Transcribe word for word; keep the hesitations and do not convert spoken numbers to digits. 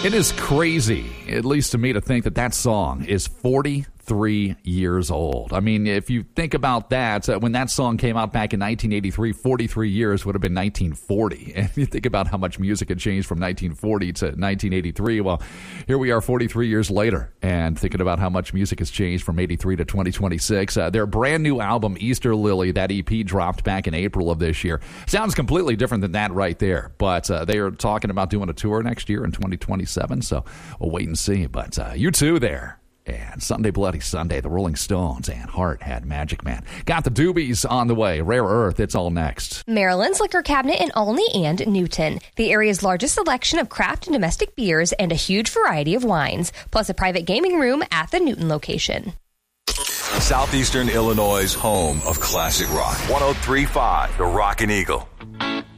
It is crazy, at least to me, to think that that song is forty-three years old. I mean, if you think about that, uh, when that song came out back in nineteen eighty-three, forty-three years would have been nineteen forty. And you think about how much music had changed from nineteen forty to nineteen eighty-three. Well, here we are forty-three years later, and thinking about how much music has changed from eighty-three to twenty twenty-six. Uh, their brand new album, Easter Lily, that E P dropped back in April of this year. Sounds completely different than that right there. But uh, they are talking about doing a tour next year in twenty twenty-seven. So we'll wait and see. But uh, you two there. And Sunday Bloody Sunday, the Rolling Stones and Heart had Magic Man. Got the Doobies on the way. Rare Earth, it's all next. Maryland's Liquor Cabinet in Olney and Newton. The area's largest selection of craft and domestic beers and a huge variety of wines. Plus a private gaming room at the Newton location. Southeastern Illinois' home of classic rock. one oh three point five, The Rockin' Eagle.